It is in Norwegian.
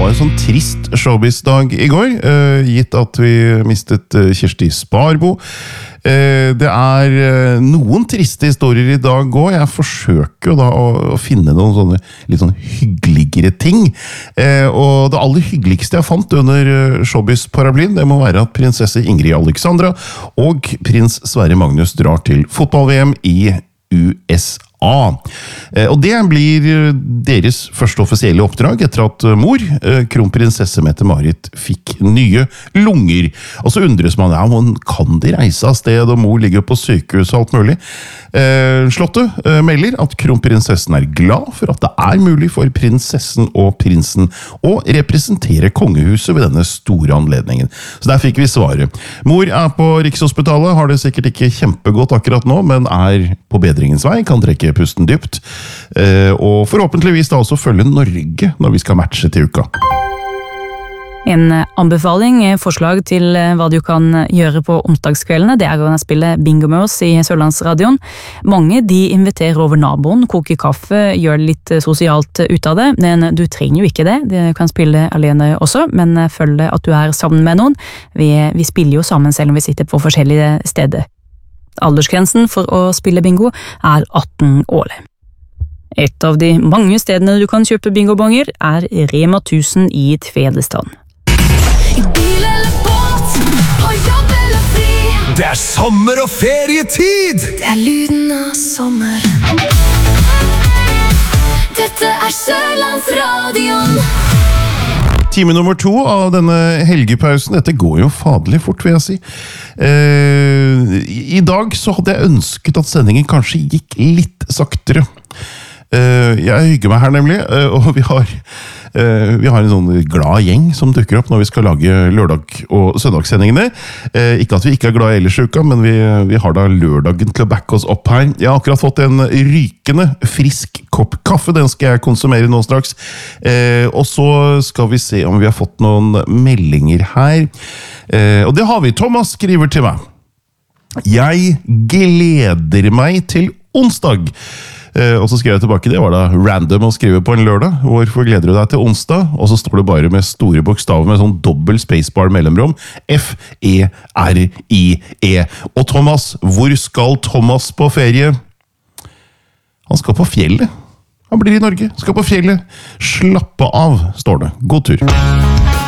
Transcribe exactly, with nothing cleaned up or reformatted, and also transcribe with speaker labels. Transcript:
Speaker 1: var en sånn trist showbiz-dag i går, uh, gitt at vi mistet uh, Kirsti Sparbo. Uh, det er uh, noen triste historier i dag også. Jeg forsøker jo da å, å finne noen sånne litt sånn hyggeligere ting. Uh, og det aller hyggeligste jeg fant under uh, showbiz-paraplyen, det må være at prinsesse Ingrid Alexandra og prins Sverre Magnus drar til fotball-V M i U S A. Og det blir deres første offisielle oppdrag etter at mor, kronprinsesse Mette-Marit, fikk nye lunger. Og så undres man, ja, men kan de reise av sted, og mor ligger på sykehus og alt mulig? Slottet melder at kronprinsessen er glad for at det er mulig for prinsessen og prinsen å representere kongehuset ved denne store anledningen. Så der fikk vi svaret. Mor er på Rikshospitalet, har det sikkert ikke kjempegodt akkurat nå, men er på bedringens vei, kan trekke pusten dypt, og forhåpentligvis da også følge Norge når vi skal matche til uka.
Speaker 2: En anbefaling, forslag til hva du kan gjøre på onsdagskveldene, det er å spille bingo med oss i Sørlandsradioen. Mange de inviterer over naboen, koker kaffe, gjør litt sosialt ut av det, men du trenger jo ikke det. Du kan spille alene også, men følg det at du er sammen med noen. Vi, vi spiller jo sammen selv om vi sitter på forskjellige steder. Aldersgrensen for å spille bingo er atten år. Et av de mange stedene du kan kjøpe bingobonger er Rema tusen i Tvedestrand.
Speaker 3: I bil eller båt, på jobb eller fri.
Speaker 4: Det er sommer og ferietid!
Speaker 3: Det er lyden av sommer. Dette er Sørlandsradioen.
Speaker 1: Time nummer to av denne helgepausen, dette går jo fadelig fort, vil jeg si. Eh, I dag så hadde jeg ønsket at sendingen kanskje gikk litt saktere. Eh, jeg hygger meg her nemlig, eh, og vi har, eh, vi har en sånn glad gjeng som dukker opp når vi skal lage lørdag- og søndagssendingene. Eh, ikke at vi ikke er glad i ellers i uka, men vi, vi har da lørdagen til å backe oss opp her. Jeg har akkurat fått en rykende frisk kopp kaffe, den skal jeg konsumere nå straks. Eh, og så skal vi se om vi har fått noen meldinger her. Eh, og det har vi. Thomas skriver til meg. Jeg gleder meg til onsdag. Eh, og så skrev jeg tilbake, det var da random å skrive på en lørdag. Hvorfor gleder du deg til onsdag? Og så står det bare med store bokstaver med sånn dobbel spacebar mellomrom. F E R I E. Og Thomas, hvor skal Thomas på ferie? Han skal på fjellet. Han blir i Norge, skal på fjellet. Slappe av, står det. God tur.